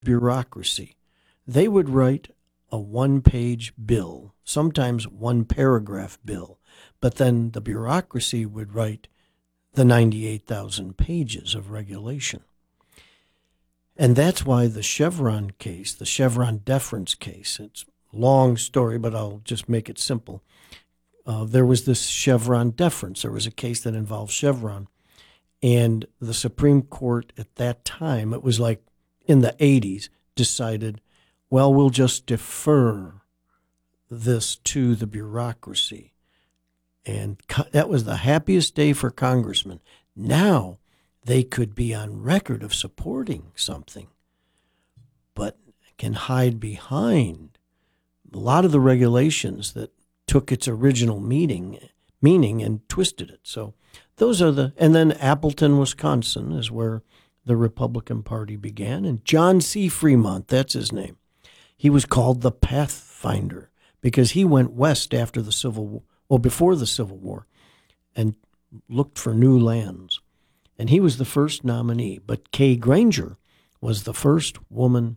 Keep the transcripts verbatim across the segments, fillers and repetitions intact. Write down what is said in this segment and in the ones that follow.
bureaucracy. They would write a one-page bill, sometimes one-paragraph bill, but then the bureaucracy would write the ninety-eight thousand pages of regulation. And that's why the Chevron case, the Chevron deference case, it's a long story, but I'll just make it simple. Uh, there was this Chevron deference. There was a case that involved Chevron. And the Supreme Court at that time, it was like in the eighties, decided, well, we'll just defer this to the bureaucracy. And co- that was the happiest day for congressmen. Now they could be on record of supporting something, but can hide behind a lot of the regulations that took its original meaning, meaning and twisted it. So those are the, and then Appleton, Wisconsin is where the Republican Party began. And John C. Fremont, that's his name. He was called the Pathfinder because he went west after the Civil War, well, before the Civil War, and looked for new lands. And he was the first nominee. But Kay Granger was the first woman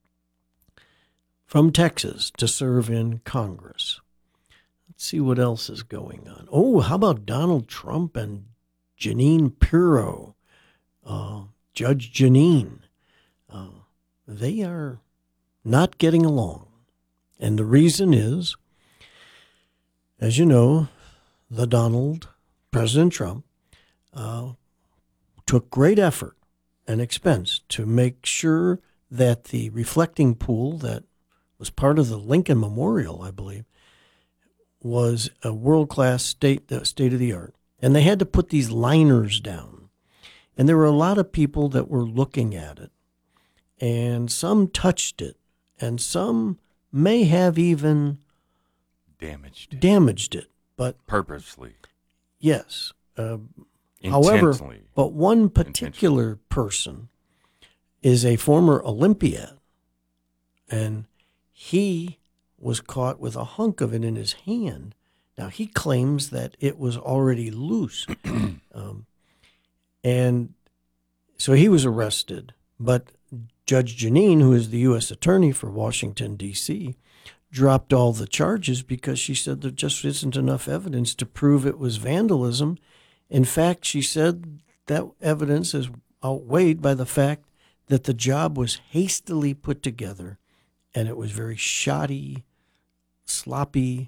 from Texas to serve in Congress. Let's see what else is going on. Oh, how about Donald Trump and Jeanine Pirro, uh, Judge Jeanine? Uh, they are not getting along. And the reason is, as you know, the Donald, President Trump, uh, took great effort and expense to make sure that the reflecting pool that was part of the Lincoln Memorial, I believe, was a world-class state, uh, state-of-the-art. And they had to put these liners down. And there were a lot of people that were looking at it. And some touched it. And some may have even damaged it. Damaged it. But purposely. Yes. Uh, however, Intensely. but one particular person is a former Olympiad. And he was caught with a hunk of it in his hand. Now, he claims that it was already loose. um, and so he was arrested. But Judge Jeanine, who is the U S attorney for Washington, D C, dropped all the charges because she said there just isn't enough evidence to prove it was vandalism. In fact, she said that evidence is outweighed by the fact that the job was hastily put together and it was very shoddy, sloppy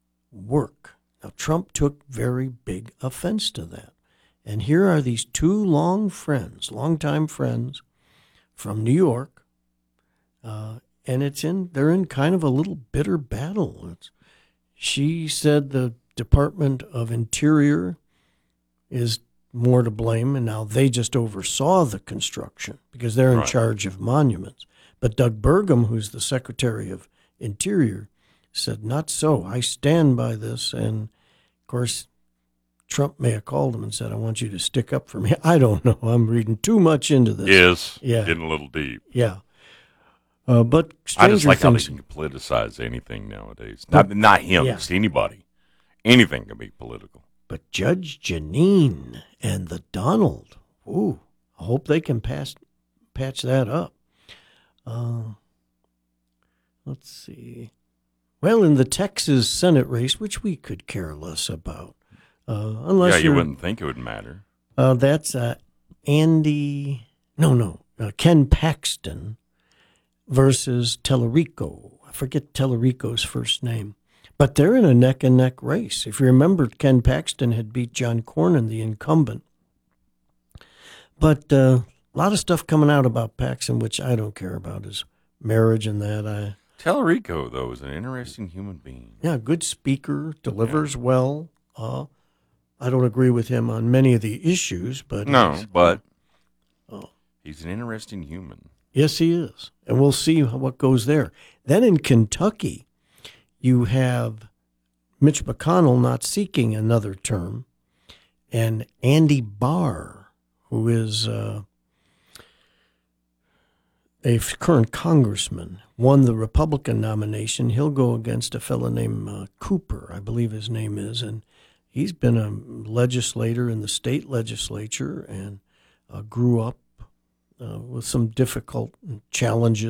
work. Now, Trump took very big offense to that. And here are these two long friends, longtime friends from New York, uh, and it's in they're in kind of a little bitter battle. It's, she said the Department of Interior is more to blame, and now they just oversaw the construction because they're in right. charge of monuments. But Doug Burgum, who's the Secretary of Interior, said, not so. I stand by this. And, of course, Trump may have called him and said, I want you to stick up for me. I don't know. I'm reading too much into this. Yes. Yeah. Getting a little deep. Yeah. Uh, but I just like things, how they can politicize anything nowadays. Not, not him, yeah. just anybody. Anything can be political. But Judge Jeanine and the Donald, ooh, I hope they can pass, patch that up. Uh, let's see. Well, in the Texas Senate race, which we could care less about, uh, unless yeah, you you're, wouldn't think it would matter. Uh, that's uh, Andy, no, no, uh, Ken Paxton versus Tellerico. I forget Tellerico's first name. But they're in a neck-and-neck race. If you remember, Ken Paxton had beat John Cornyn, the incumbent. But uh, a lot of stuff coming out about Paxton, which I don't care about, his marriage and that. I Tellerico, though, is an interesting human being. Yeah, good speaker, delivers yeah. well. Uh, I don't agree with him on many of the issues, but no, but oh. he's an interesting human. Yes, he is. And we'll see what goes there. Then in Kentucky, you have Mitch McConnell not seeking another term, and Andy Barr, who is uh, a current congressman, won the Republican nomination. He'll go against a fellow named uh, Cooper, I believe his name is, and he's been a legislator in the state legislature and uh, grew up uh, with some difficult challenges.